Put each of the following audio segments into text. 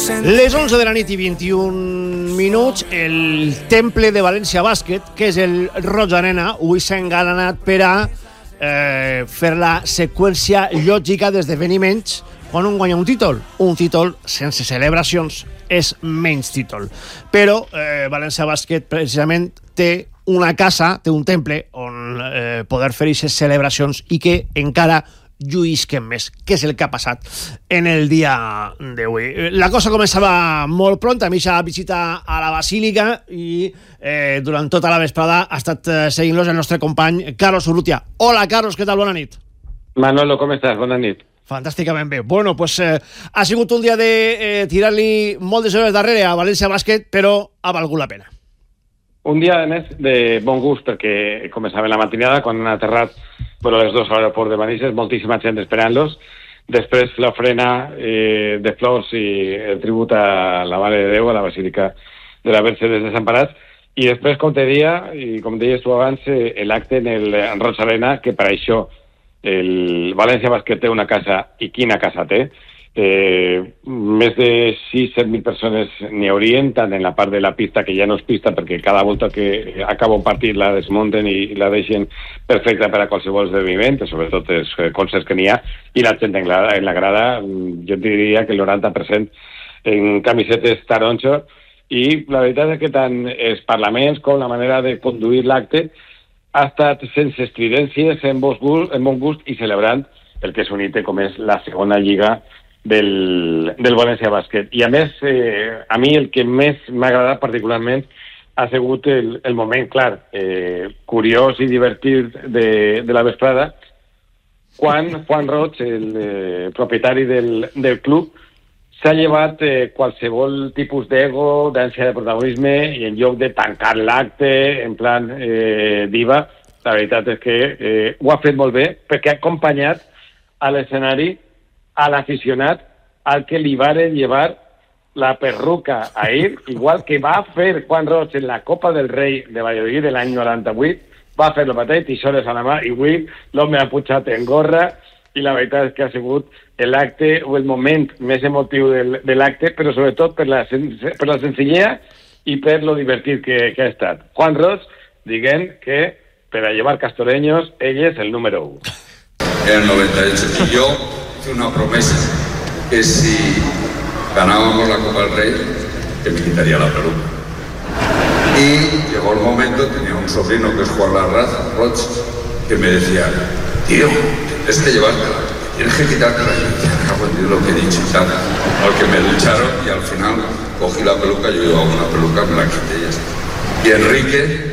Les 11 de la nit i 21 minuts, el temple de València Bàsquet, que és el Roig Arena, avui s'ha engalanat per a fer la seqüència lògica d'esdeveniments quan un guanya un títol sense celebracions és menys títol. Però València Bàsquet precisament té una casa, té un temple on poder fer aquestes celebracions i que encara lluïsquen més, que és el que ha passat en el dia d'avui. La cosa començava molt pront, a mitja visita a la Basílica, i durant tota la vesprada ha estat seguint-los el nostre company Carlos Urrutia. Hola, Carlos, què tal? Bona nit. Manolo, com estàs? Bona nit. Fantàsticament bé. Bueno, pues ha sigut un dia de tirar-li moltes hores darrere a València Bàsquet, però ha valgut la pena. Un dia, a més, de bon gust, perquè començava la matinada, quan han aterrat les 2 a l'aeroport de Manises, moltíssima gent esperant-los. Després l'ofrena de flors i el tribut a la Mare de Déu, a la Basílica de la Verge dels Desemparats. I després, com te deia, i com deies tu abans, l'acte en el Roig Arena, que per això el València Bàsquet té una casa, i quina casa té. Més de 6-7.000 persones n'hi haurien, tant en la part de la pista, que ja no és pista perquè cada volta que acaba un partit la desmunten i la deixen perfecta per a qualsevol esdeveniment, sobretot els concerts que n'hi ha, i la gent en la grada, jo diria que el 90% en camisetes taronjo, i la veritat és que tant els parlaments com la manera de conduir l'acte ha estat sense estridències, en bon gust i celebrant el que és un hito com és la segona lliga del València Bàsquet. I a més, a mi el que més m'ha agradat particularment ha sigut el moment, clar, curiós i divertit de la vesprada, quan Juan Roig, el propietari del club, s'ha llevat qualsevol tipus d'ego, d'ànsia de protagonisme, i en lloc de tancar l'acte en plan diva, la veritat és que ho ha fet molt bé, perquè ha acompanyat a l'escenari a l'aficionat al que li varen llevar la perruca ahir, igual que va fer Juan Roig en la Copa del Rei de Valladolid de l'any 98, va fer el mateix, tisores a la mà, i avui l'home ha pujat en gorra, i la veritat és que ha sigut l'acte o el moment més emotiu de l'acte, però sobretot per la senzillea i per lo divertit que ha estat. Juan Roig, diguem que per a llevar castoreños, ell és el número 1. En el 98, y yo hice una promesa, que si ganábamos la Copa del Rey, que me quitaría la peluca. Y llegó el momento, tenía un sobrino que es Juan Larraz, Roig, que me decía, tío, tienes que llevártela, tienes que quitártela. Y yo decía, acabo de decir lo que he dicho y tal. Al que me lucharon y al final cogí la peluca, yo llevaba una peluca, me la quité y ya está. Y Enrique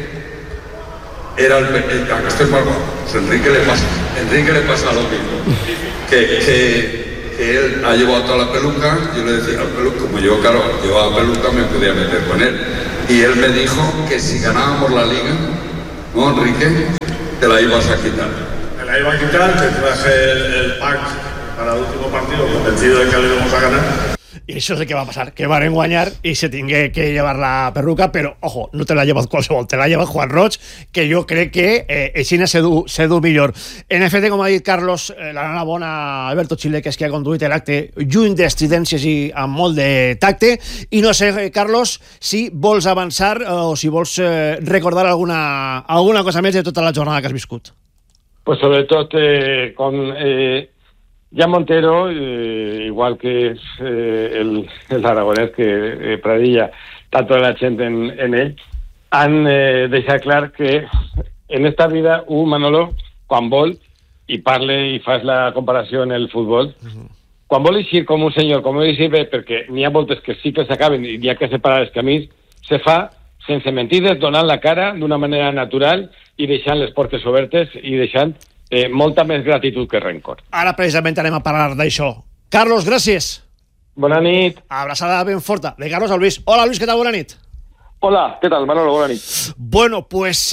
era el estoy mal guapo. Enrique le pasa lo mismo. Que él ha llevado toda la peluca, yo le decía al peluca, como yo, claro, llevaba peluca, me podía meter con él. Y él me dijo que si ganábamos la liga, ¿no, Enrique? Te la ibas a quitar. Me la iba a quitar, te traje el pack para el último partido, convencido de que le íbamos a ganar. I això és el que va passar, que van guanyar i se tingué que llevar la perruca, però, ojo, no te la llevat qualsevol, te la lleva Juan Roig, que jo crec que així se du millor. En efecte, com ha dit Carlos, l'enhorabona a Alberto Chile, que és qui ha conduït l'acte lluny d'estridències i amb molt de tacte, i no sé, Carlos, si vols avançar o si vols recordar alguna cosa més de tota la jornada que has viscut. Pues sobretot, com... Jan Montero, igual que el aragonés que Pradilla, tanto la gente en él, han deixat clar que en esta vida Manolo, quan vol, i parle i fas la comparació en el futbol, quan vol eixir com un senyor, com vol eixir bé, perquè n'hi ha voltes que sí que s'acaben i n'hi ha que separar els camins, se fa sense mentides, donant la cara d'una manera natural i deixant les portes obertes i deixant molta més gratitud que rencor. Ara precisament anem a parlar d'això. Carlos, gràcies. Bona nit. Abraçada ben forta de Carlos a Luis. Hola, Luis, què tal? Bona nit. Hola, què tal, Manolo? Bona nit. Bueno, pues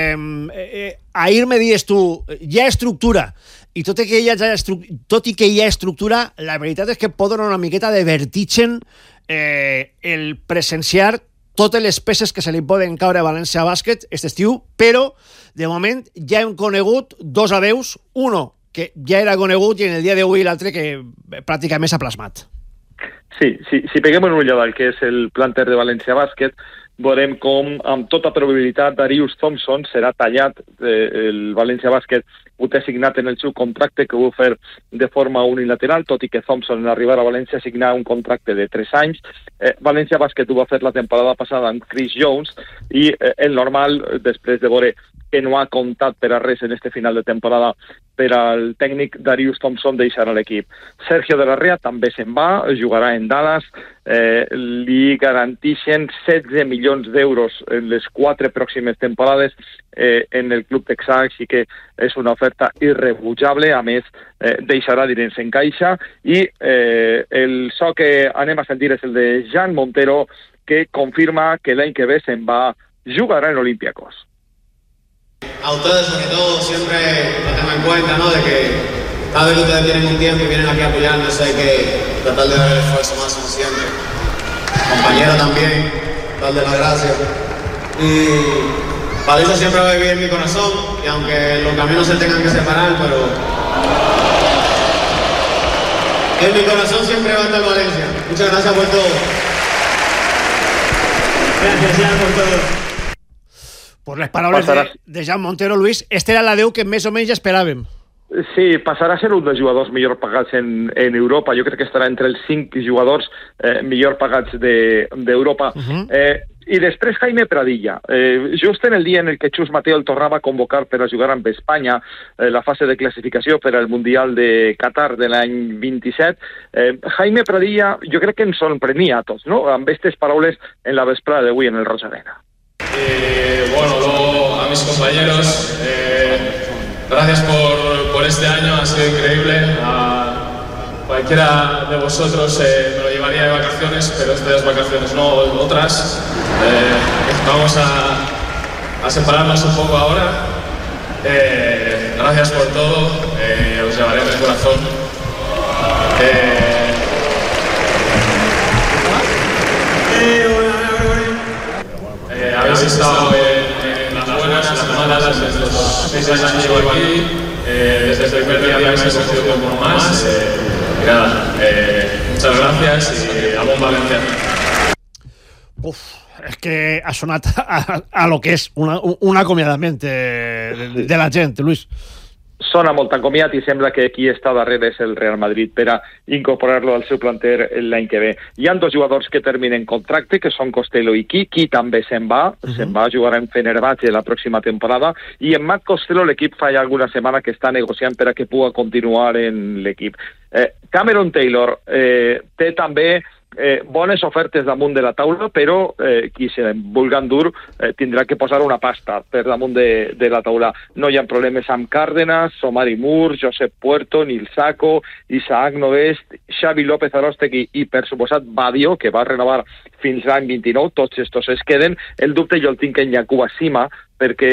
ahir me dies tu, hi ha estructura, i tot i que hi ha estructura, la veritat és que pot donar una miqueta de vertigen el presenciar totes les peces que se li poden caure a València Bàsquet aquest estiu, però de moment ja hem conegut dos adeus, uno que ja era conegut i en el dia d'avui l'altre que pràcticament s'ha plasmat. Sí, si peguem un ull al que és el planter de València Bàsquet, veurem com, amb tota probabilitat, Darius Thompson serà tallat. El València Bàsquet ho té signat en el seu contracte, que ho va fer de forma unilateral, tot i que Thompson, en arribar a València, signà un contracte de 3 anys. València Bàsquet ho va fer la temporada passada amb Chris Jones, i el normal, després de veure que no ha comptat per a res en este final de temporada per al tècnic, Darius Thompson deixarà l'equip. Sergio de la Rea també se'n va, jugarà en Dallas, li garantixen 16 milions d'euros en les 4 pròximes temporades en el club texà, així que és una oferta irrebutjable. A més, deixarà diners en caixa, i el so que anem a sentir és el de Jan Montero, que confirma que l'any que ve se'n va, jugarà en Olympiacos. A ustedes, sobre todo, siempre lo tengo en cuenta, ¿no? De que cada vez que ustedes tienen un tiempo y vienen aquí a apoyarnos, hay que tratar de dar el esfuerzo máximo siempre. Compañero también, darle las gracias. Y Valencia siempre va a vivir en mi corazón, y aunque los caminos se tengan que separar, pero en mi corazón siempre va a estar Valencia. Muchas gracias por todo. Gracias, Jan, por todo. Pues les paraules de Jan Montero, Luis, este era l'adeu que més o menys ja esperàvem. Sí, passarà a ser un dels jugadors millor pagats en Europa. Jo crec que estarà entre els 5 jugadors millor pagats d'Europa. I després Jaime Pradilla. Just en el dia en el que Chus Mateo el tornava a convocar per a jugar amb Espanya la fase de classificació per al Mundial de Qatar de l'any 27, Jaime Pradilla jo crec que ens sorprenia a tots, ¿no? Amb aquestes paraules en la vesprada d'avui en el Roig Arena. Bueno, luego a mis compañeros, gracias por este año, ha sido increíble. A cualquiera de vosotros me lo llevaría de vacaciones, pero estas vacaciones no, otras. Vamos a separarnos un poco ahora. Gracias por todo, os llevaré en el corazón. Habéis estado en las buenas, en las malas, en los 6 años que llevo aquí. Desde el primer día habéis conocido un poco más. Y nada, muchas gracias y a bon Valencia. És que ha sonat a lo que és un acomiadament de la gent, Luis. Sona molt acomiat i sembla que qui està darrere és el Real Madrid per a incorporar-lo al seu planter l'any que ve. Hi ha 2 jugadors que terminen contracte, que són Costello i Qui també se'n va a jugar en Fenerbahce la pròxima temporada, i en Matt Costello l'equip fa ja alguna setmana que està negociant per a que pugui continuar en l'equip. Cameron Taylor té també bones ofertes damunt de la taula, però qui se vulgui endur tindrà que posar una pasta per damunt de la taula. No hi ha problemes amb Cárdenas, Omari Moore, Josep Puerto, Nil Sacco, Isaac Novest, Xavi López Arostegui i, per suposat, Badio, que va renovar fins l'any 29. Tots estos es queden. El dubte jo el tinc en Yacuba Sima, perquè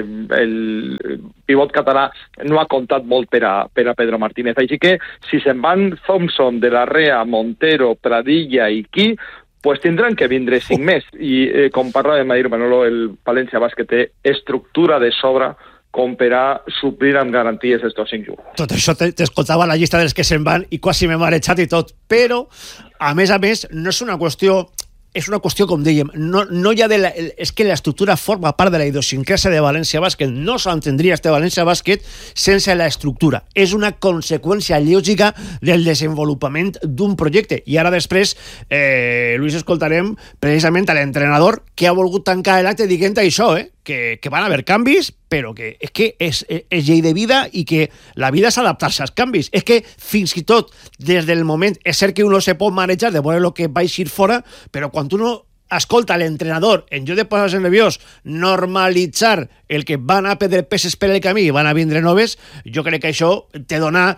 el pivot català no ha comptat molt per a Pedro Martínez. Així que, si se'n van Thompson, de la Rea, Montero, Pradilla i Qui, pues tindran que vindre 5 més. I com parlàvem ahir, Manolo, el València Bàsquet té estructura de sobre com per a suplir amb garanties estos 5 jugadors. Tot això t'escoltava la llista dels que se'n van i quasi m'he marejat i tot, però a més, no és una qüestió... És una qüestió, com dèiem, no hi ha és que l'estructura forma part de la idiosincràsia de València Bàsquet. No s'entendria este València Bàsquet sense l'estructura. És una conseqüència lògica del desenvolupament d'un projecte. I ara després, Luis, escoltarem precisament a l'entrenador que ha volgut tancar l'acte dient això, que van haver canvis, però que és llei de vida i que la vida és adaptar-se als canvis. És que fins i tot des del moment, és cert que uno se pot marejar de veure el que va eixir fora, però quan uno escolta l'entrenador, en lloc de posar-se nerviós, normalitzar el que van a perdre peces per el camí i van a vindre noves, jo crec que això te dona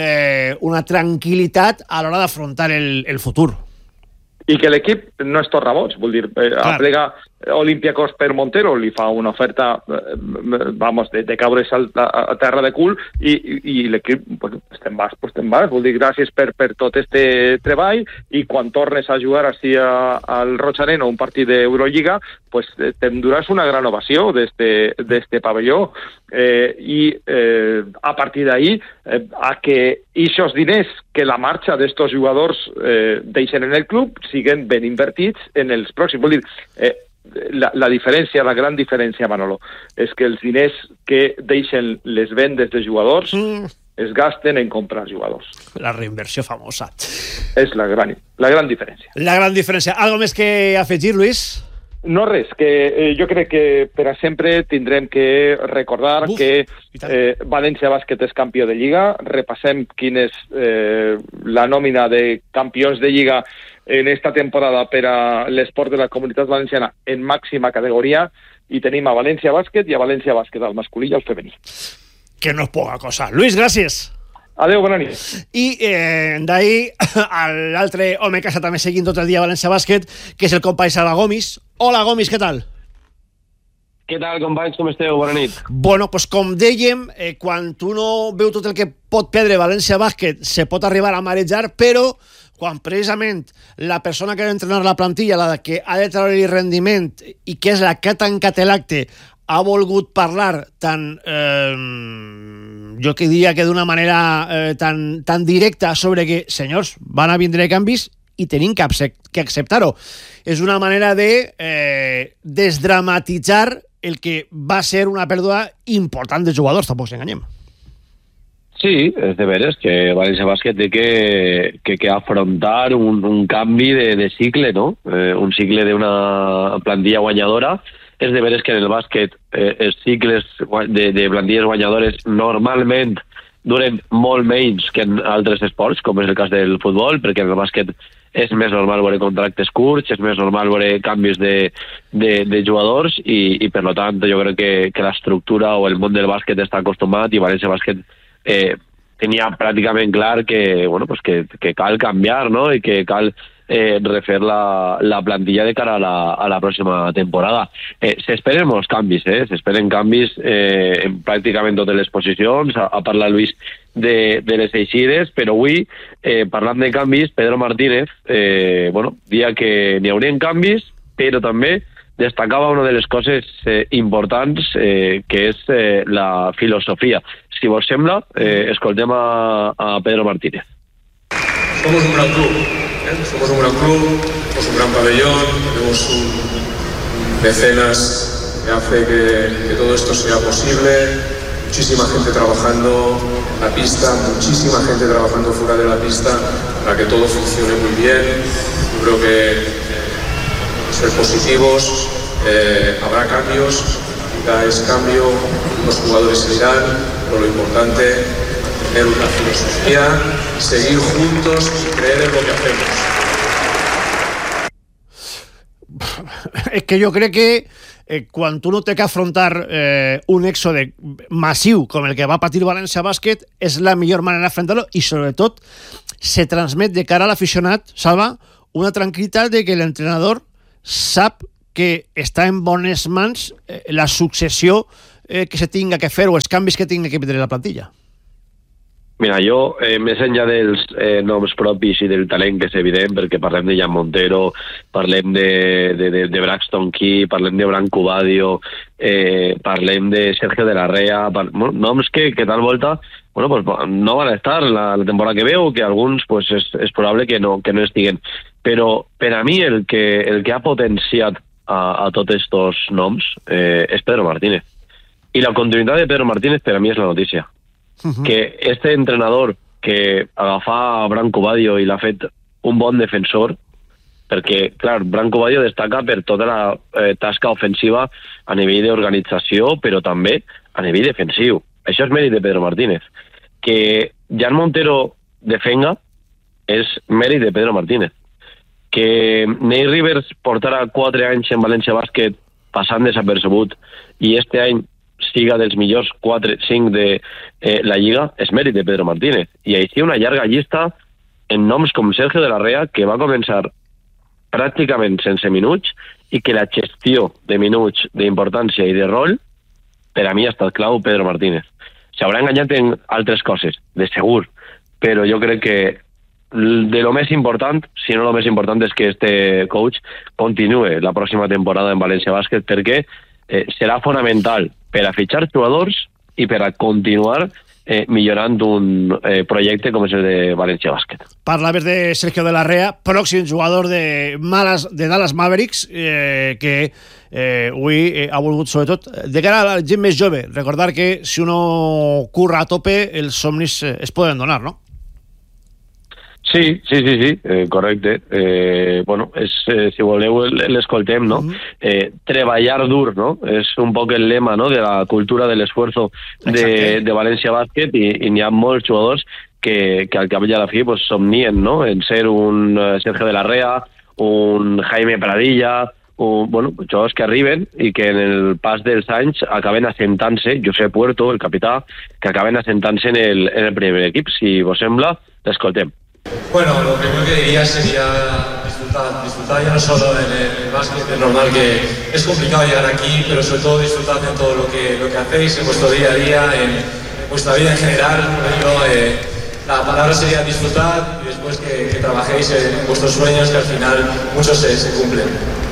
una tranquil·litat a l'hora d'afrontar el futur. I que l'equip no és tot rebots, vull dir, aplega Olympiacos per Montero, li fa una oferta de cabre's a terra de cul, i l'equip, te'n vas, vol dir gràcies per tot este treball, i quan tornes a jugar així al Rochaneno un partit d'Eurolliga, pues t'enduràs una gran ovació d'este pavelló, i a partir d'ahí a que aquests diners que la marxa d'estos jugadors deixen en el club siguen ben invertits en els pròxims. Vol dir, la diferència, la gran diferència, Manolo, és que els diners que deixen les vendes de jugadors es gasten en comprar jugadors. La reinversió famosa. És la gran diferència. La gran diferència. Algo més que afegir, Luis? No res, que jo crec que per a sempre tindrem que recordar que València Bàsquet és campió de Lliga. Repassem quin és la nòmina de campions de Lliga en esta temporada per a l'esport de la Comunitat Valenciana en màxima categoria, i tenim a València Bàsquet i a València Bàsquet al masculí i al femení. Que no és poca cosa. Luis, gràcies. Adéu, bona nit. I d'ahir l'altre home que està també seguint tot el dia a València Bàsquet, que és el company Salva Gomis. Hola, Gomis, què tal? Què tal, companys, com esteu? Bona nit. Bueno, pues com dèiem, quan tu no veu tot el que pot perdre València Bàsquet, se pot arribar a marejar, però quan precisament la persona que ha d'entrenar la plantilla, la que ha de treure-li rendiment, i que és la que ha tancat l'acte, ha volgut parlar tan, jo que diria que d'una manera tan directa sobre que, senyors, van a vindre canvis i tenim que acceptar-ho. És una manera de desdramatitzar el que va ser una pèrdua important de jugadors, tampoc s'enganyem. Sí, és de veres que València Bàsquet té que afrontar un canvi de cicle, no? Un cicle d'una plantilla guanyadora. És de veres que en el bàsquet els cicles de plantilles guanyadores normalment duren molt menys que en altres esports, com és el cas del futbol, perquè en el bàsquet és més normal veure contractes curts, és més normal veure canvis de jugadors, i per tant jo crec que l'estructura o el món del bàsquet està acostumat, i València Bàsquet tenia pràcticament clar que cal canviar, no? I que cal refer la plantilla de cara a la pròxima temporada. S'esperen molts canvis, s'esperen canvis en pràcticament totes les posicions. Ha parlat Luis de les eixides, però avui, parlant de canvis, Pedro Martínez dia que n'hi haurien canvis, però també destacava una de les coses importants, que és la filosofia. Si vos sembla, escoltem a Pedro Martínez. Somos un gran club, somos un gran club, somos un gran pabellón, tenemos un mecenas que hace que todo esto sea posible, muchísima gente trabajando en la pista, muchísima gente trabajando fuera de la pista para que todo funcione muy bien. Yo creo que ser positivos, habrá cambios, quizá es cambio, los jugadores se irán, pero lo importante tener una filosofía, seguir juntos y creer en lo que hacemos. És que jo crec que quan tu no té que afrontar un èxode massiu com el que va patir València Bàsquet, és la millor manera d'afrontar-lo, i sobretot se transmet de cara a l'aficionat, Salva, una tranquil·litat de que l'entrenador sap que està en bones mans la successió que se tinga que fer o els canvis que tinga que prendre la plantilla. Mira, jo, més enllà dels noms propis i del talent, que és evident, perquè parlem de Jan Montero, parlem de Braxton Key, parlem de Branco Badio, parlem de Sergio de la Rea, noms que tal volta no van a estar la temporada que veu, que alguns és probable que no estiguen. Però per a mi el que ha potenciat a tots estos noms és Pedro Martínez. I la continuïtat de Pedro Martínez per a mi és la notícia. Que este entrenador que agafa a Branco Badio i l'ha fet un bon defensor, perquè, clar, Branco Badio destaca per tota la tasca ofensiva a nivell d'organització, però també a nivell defensiu. Això és mèrit de Pedro Martínez. Que Jan Montero defenga és mèrit de Pedro Martínez. Que Nate Rivers portara 4 anys en València Bàsquet passant desapercebut i este any siga dels millors 4-5 de la Lliga, és mèrit de Pedro Martínez. I així una llarga llista en noms com Sergio de la Rea, que va començar pràcticament sense minuts i que la gestió de minuts, d'importància i de rol, per a mi ha estat clau Pedro Martínez. S'haurà enganyat en altres coses, de segur, però jo crec que de lo més important, si no lo més important, és que este coach continue la pròxima temporada en València Bàsquet, perquè serà fonamental per a fitxar jugadors i per a continuar millorant un projecte com és el de València Bàsquet. Parlaves de Sergio de la Rea, pròxim jugador de Dallas Mavericks, que avui ha volgut, sobretot, de cara a la gent més jove, recordar que si uno curra a tope, els somnis es poden donar, no? Sí, correcte. Bueno, si voleu l'escoltem, no? Treballar dur, no? És un poc el lema, no?, de la cultura de l'esfuerzo de València Bàsquet i n'hi ha molts jugadors que al cap i a la fi pues, somnien, no?, en ser un Sergio de la Rea, un Jaime Pradilla, jugadors que arriben i que en el pas dels anys acaben assentant-se, Josep Puerto, el capità, que acaben assentant-se en el primer equip. Si vos sembla, l'escoltem. Bueno, lo primero que diría sería disfrutar ya no solo en el básquet, es normal que es complicado llegar aquí, pero sobre todo disfrutad en todo lo que hacéis, en vuestro día a día, en vuestra vida en general. La palabra sería disfrutar y después que trabajéis en vuestros sueños, que al final muchos se cumplen.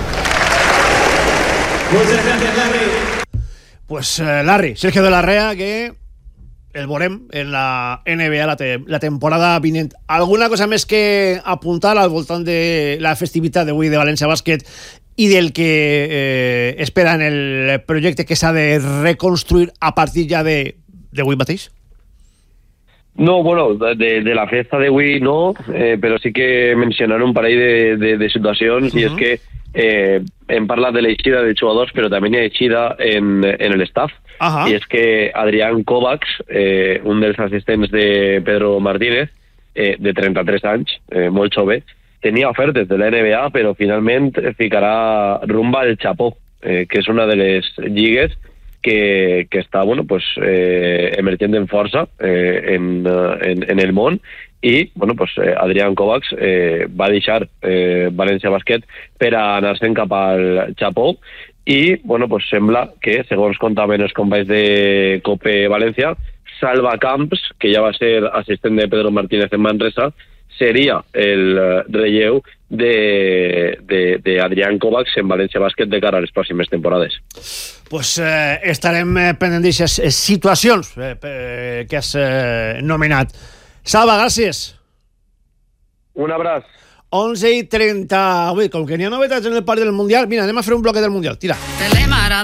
Muchas gracias, Larry. Pues Larry, Sergio de la Rea, que el veurem en la NBA la temporada vinent. Alguna cosa més que apuntar al voltant de la festivitat d'avui de València Bàsquet i del que espera en el projecte que s'ha de reconstruir a partir ja d'avui mateix? No, bueno, de la festa d'avui no, però sí que mencionar un parell de situacions, i és que hem parlat de l'eixida de jugadors, però també n'hi ha eixida en l'estaf, i és que Adrián Kovacs, un dels assistents de Pedro Martínez, de 33 anys, molt jove, tenia ofertes de la NBA, però finalment ficarà rumba al Japó, que és una de les lligues que està emergent en força en el món, i Adrián Kovacs va deixar València Bàsquet per a anar-se'n cap al Japó, i sembla que, segons contaven els companys de Cope València, Salva Camps, que ja va ser assistent de Pedro Martínez en Manresa, seria el relleu d'Adrián Kovacs en València Bàsquet de cara a les pròximes temporades. Pues estarem pendents d'aquestes situacions que has nomenat. Salva, gràcies. Un abraç. 11:30. Avui, com que n'hi ha novetats en el parc del Mundial, mira, anem a fer un bloque del Mundial. Tira.